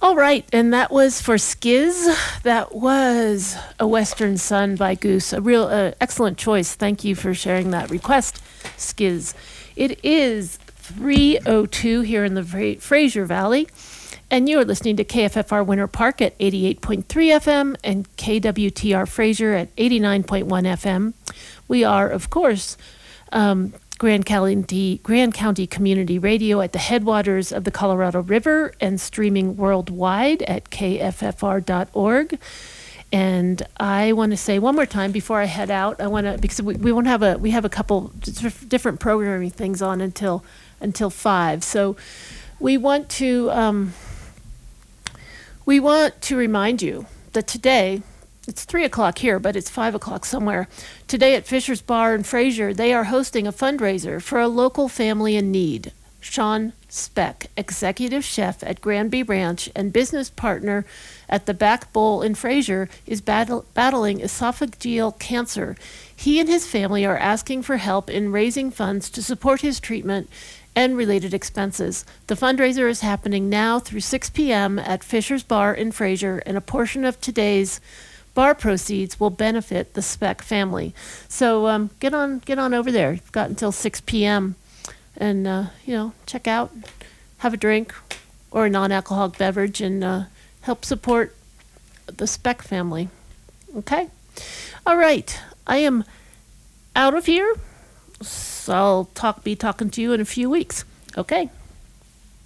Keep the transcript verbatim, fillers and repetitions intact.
All right, and that was for Skiz. That was A Western Sun by Goose. A real uh, excellent choice. Thank you for sharing that request, Skiz. It is three oh two here in the Fra- Fraser Valley, and you are listening to K F F R Winter Park at eighty-eight point three F M and K W T R Fraser at eighty-nine point one F M. We are, of course, um, Grand County, Grand County Community Radio at the headwaters of the Colorado River and streaming worldwide at K F F R dot org. And I want to say one more time before I head out, I want to, because we, we won't have a, we have a couple different programming things on until, until five. So we want to, um, we want to remind you that today, it's three o'clock here, but it's five o'clock somewhere. Today at Fisher's Bar in Fraser, they are hosting a fundraiser for a local family in need. Sean Speck, executive chef at Granby Ranch and business partner at the Back Bowl in Fraser, is battle- battling esophageal cancer. He and his family are asking for help in raising funds to support his treatment and related expenses. The fundraiser is happening now through six p.m. at Fisher's Bar in Fraser, and a portion of today's bar proceeds will benefit the Speck family. So um, get on get on over there. You've got until six p.m. and uh, you know, check out, have a drink or a non-alcoholic beverage, and uh, help support the Speck family. Okay? All right. I am out of here. So I'll talk be talking to you in a few weeks. Okay.